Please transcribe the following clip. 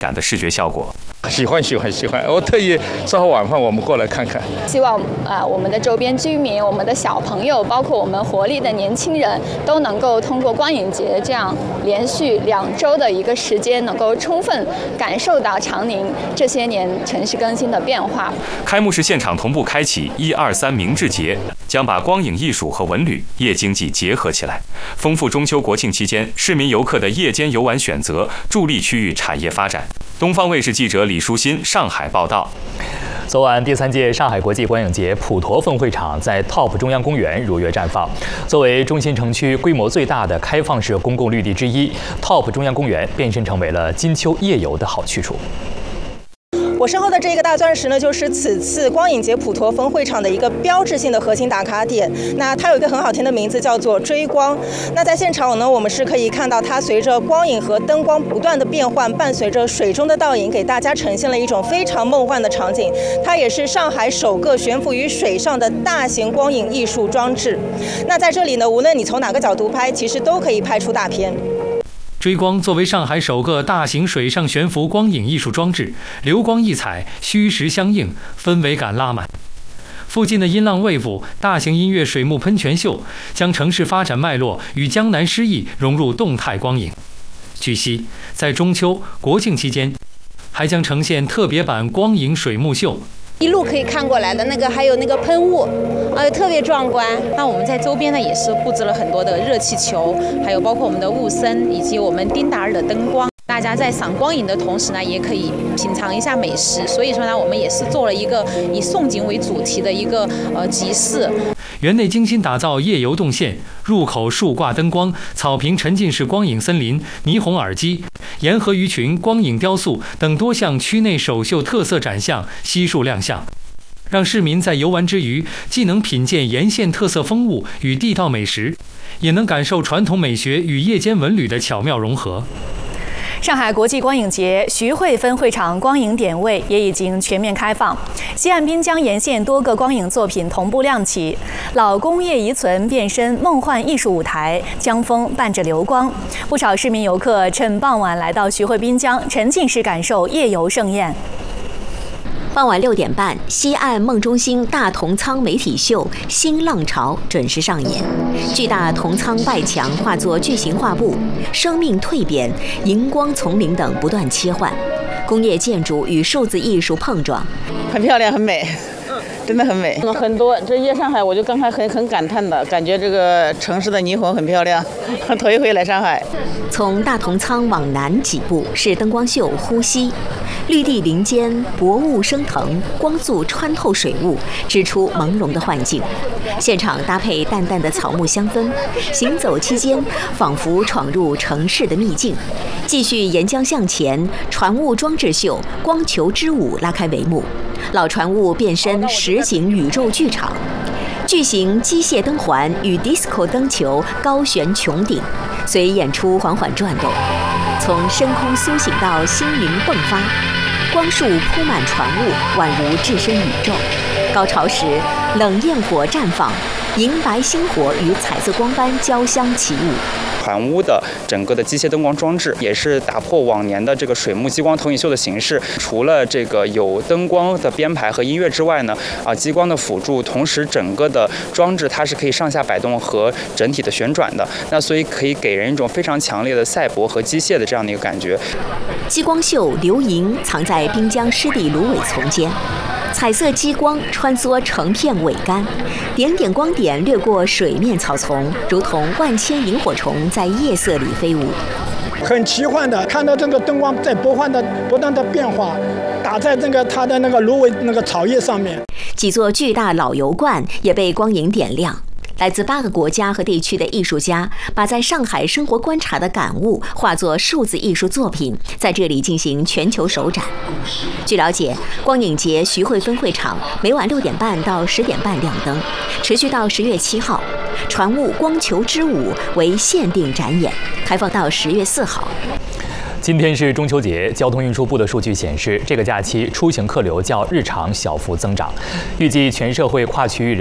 感的视觉效果。 喜欢！我特意稍后晚饭我们过来看看。 希望我们的周边居民、我们的小朋友，包括我们活力的年轻人，都能够通过光影节这样连续2周的一个时间，能够充分感受到长宁这些年城市更新的变化。 开幕式现场同步开启123明志节，将把光影艺术和文旅、夜经济结合起来，丰富中秋国庆期间市民游客的夜间游玩选择，助力区域产业发展。东方卫视记者李淑欣上海报道。 昨晚，第3届上海国际光影节普陀分会场在 TOP 中央公园如约绽放。作为中心城区规模最大的开放式公共绿地之一 ，TOP 中央公园变身成为了金秋夜游的好去处。 我身后的这个大钻石呢，就是此次光影节普陀分会场的一个标志性的核心打卡点。那它有一个很好听的名字，叫做追光。那在现场呢，我们是可以看到它随着光影和灯光不断的变换，伴随着水中的倒影，给大家呈现了一种非常梦幻的场景。它也是上海首个悬浮于水上的大型光影艺术装置。那在这里呢，无论你从哪个角度拍，其实都可以拍出大片。 追光作为上海首个大型水上悬浮光影艺术装置，流光溢彩，虚实相应，氛围感拉满。附近的音浪 Wave 大型音乐水幕喷泉秀，将城市发展脉络与江南诗意融入动态光影。据悉，在中秋、国庆期间，还将呈现特别版光影水幕秀。 一路可以看过来的那个，还有那个喷雾，特别壮观。那我们在周边呢，也是布置了很多的热气球，还有包括我们的雾森以及我们丁达尔的灯光。大家在赏光影的同时呢，也可以品尝一下美食。所以说呢，我们也是做了一个以颂景为主题的一个集市。 园内精心打造夜游动线，入口竖挂灯光，草坪沉浸式光影森林、霓虹耳机、沿河鱼群、光影雕塑等多项区内首秀特色展项悉数亮相，让市民在游玩之余，既能品鉴沿线特色风物与地道美食，也能感受传统美学与夜间文旅的巧妙融合。 上海国际光影节徐汇分会场光影点位也已经全面开放，西岸滨江沿线多个光影作品同步亮起，老工业遗存变身梦幻艺术舞台，江风伴着流光，不少市民游客趁傍晚来到徐汇滨江，沉浸式感受夜游盛宴。 傍晚6点半，西岸梦中星大同仓媒体秀新浪潮准时上演。巨大同仓外墙化作巨型画布，生命蜕变，荧光丛林等不断切换，工业建筑与数字艺术碰撞， 很漂亮，很美。真的很美，很多。这夜上海，我就刚才很感叹的感觉，这个城市的霓虹很漂亮。头一回来上海。 从大同仓往南几步是灯光秀呼吸，绿地林间薄雾升腾，光速穿透水雾，织出朦胧的幻境。现场搭配淡淡的草木香氛，行走期间仿佛闯入城市的秘境。继续沿江向前，船坞装置秀光球之舞拉开帷幕。老船坞变身实景宇宙剧场，巨型机械灯环与 disco 灯球高悬穹顶，随演出缓缓转动，从深空苏醒到星云迸发，光束铺满船坞，宛如置身宇宙。高潮时，冷焰火绽放，银白星火与彩色光斑交相起舞。 船坞的整个的机械灯光装置也是打破往年的这个水幕激光投影秀的形式，除了这个有灯光的编排和音乐之外呢，激光的辅助，同时整个的装置它是可以上下摆动和整体的旋转的，那所以可以给人一种非常强烈的赛博和机械的这样的一个感觉。 激光秀流萤藏在滨江湿地芦苇丛间。彩色激光穿梭成片苇杆，点点光点掠过水面草丛，如同万千萤火虫在夜色里飞舞。 很奇幻的，看到这个灯光在不断的变化，打在它的那个芦苇草叶上面。 几座巨大老油罐也被光影点亮。来自8个国家和地区的艺术家，把在上海生活观察的感悟化作数字艺术作品，在这里进行全球首展。据了解，光影节徐汇分会场每晚6点半到10点半亮灯，持续到10月7号。船坞光球之舞为限定展演，开放到10月4号。 今天是中秋节，交通运输部的数据显示，这个假期出行客流较日常小幅增长，预计全社会跨区域